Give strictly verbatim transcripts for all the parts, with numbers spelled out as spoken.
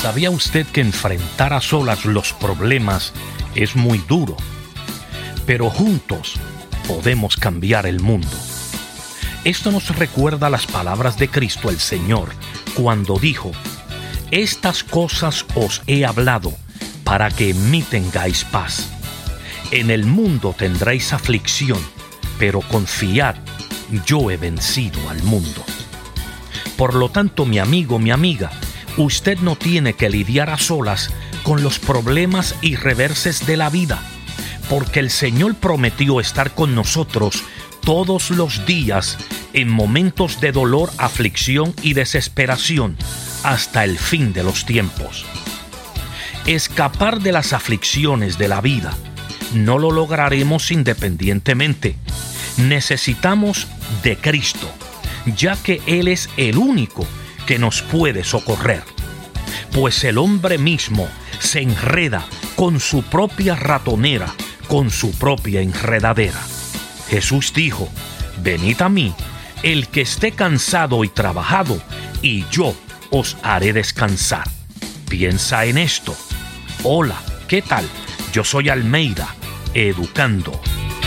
¿Sabía usted que enfrentar a solas los problemas es muy duro? Pero juntos podemos cambiar el mundo. Esto nos recuerda las palabras de Cristo el Señor cuando dijo: estas cosas os he hablado para que en mí tengáis paz. En el mundo tendréis aflicción, pero confiad, yo he vencido al mundo. Por lo tanto, mi amigo, mi amiga, usted no tiene que lidiar a solas con los problemas y reverses de la vida, porque el Señor prometió estar con nosotros todos los días en momentos de dolor, aflicción y desesperación hasta el fin de los tiempos. Escapar de las aflicciones de la vida no lo lograremos independientemente. Necesitamos de Cristo, ya que Él es el único que nos puede socorrer, pues el hombre mismo se enreda con su propia ratonera, con su propia enredadera. Jesús dijo: venid a mí, el que esté cansado y trabajado, y yo os haré descansar. Piensa en esto. Hola, ¿qué tal? Yo soy Almeida, educando.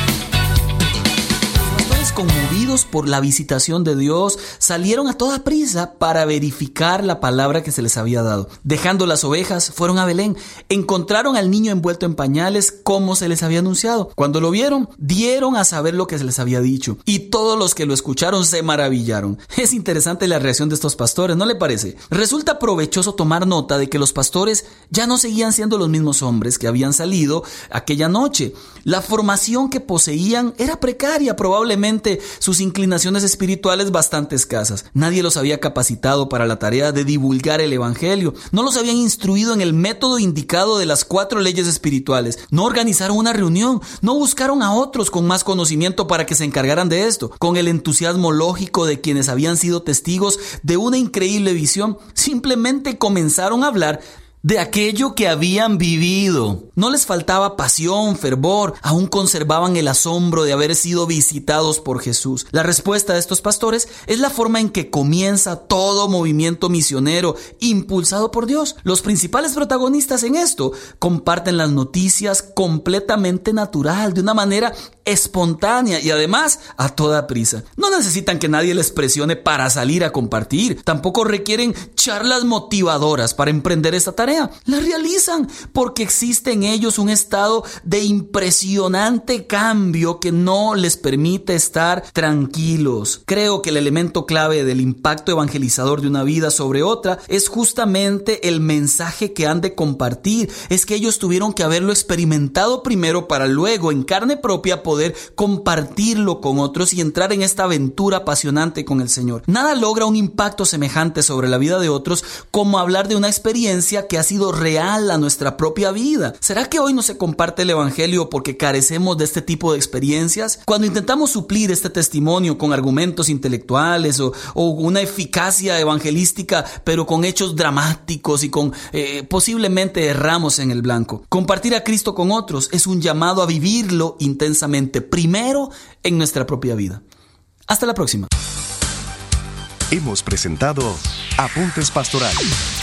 Conmovidos por la visitación de Dios, salieron a toda prisa para verificar la palabra que se les había dado. Dejando las ovejas, fueron a Belén. Encontraron al niño envuelto en pañales como se les había anunciado. Cuando lo vieron, dieron a saber lo que se les había dicho. Y todos los que lo escucharon se maravillaron. Es interesante la reacción de estos pastores, ¿no le parece? Resulta provechoso tomar nota de que los pastores ya no seguían siendo los mismos hombres que habían salido aquella noche. La formación que poseían era precaria, probablemente sus inclinaciones espirituales bastante escasas. Nadie los había capacitado para la tarea de divulgar el evangelio. No los habían instruido en el método indicado de las cuatro leyes espirituales. No organizaron una reunión. No buscaron a otros con más conocimiento para que se encargaran de esto. Con el entusiasmo lógico de quienes habían sido testigos de una increíble visión, simplemente comenzaron a hablar de aquello que habían vivido. No les faltaba pasión, fervor, aún conservaban el asombro de haber sido visitados por Jesús. La respuesta de estos pastores es la forma en que comienza todo movimiento misionero impulsado por Dios. Los principales protagonistas en esto comparten las noticias completamente natural, de una manera espontánea y además a toda prisa. No necesitan que nadie les presione para salir a compartir. Tampoco requieren charlas motivadoras para emprender esta tarea. La realizan porque existe en ellos un estado de impresionante cambio que no les permite estar tranquilos. Creo que el elemento clave del impacto evangelizador de una vida sobre otra es justamente el mensaje que han de compartir. Es que ellos tuvieron que haberlo experimentado primero para luego en carne propia poder compartirlo con otros y entrar en esta aventura apasionante con el Señor. Nada logra un impacto semejante sobre la vida de otros como hablar de una experiencia que ha sido real a nuestra propia vida. ¿Será que hoy no se comparte el evangelio porque carecemos de este tipo de experiencias? Cuando intentamos suplir este testimonio con argumentos intelectuales o, o una eficacia evangelística, pero con hechos dramáticos y con eh, posiblemente erramos en el blanco. Compartir a Cristo con otros es un llamado a vivirlo intensamente, primero en nuestra propia vida. Hasta la próxima. Hemos presentado Apuntes Pastorales.